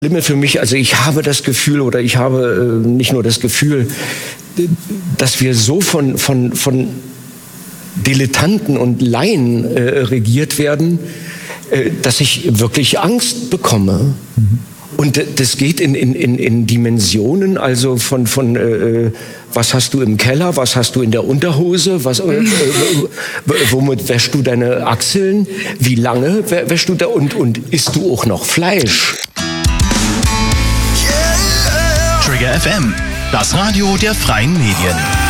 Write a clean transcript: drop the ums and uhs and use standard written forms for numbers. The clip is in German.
Schlimme für mich, also ich habe das Gefühl oder ich habe nicht nur das Gefühl, dass wir so von Dilettanten und Laien regiert werden, dass ich wirklich Angst bekomme. Und das geht in Dimensionen, also von was hast du im Keller, was hast du in der Unterhose, womit wäschst du deine Achseln, wie lange wäschst du da und isst du auch noch Fleisch? Trigger FM, das Radio der freien Medien.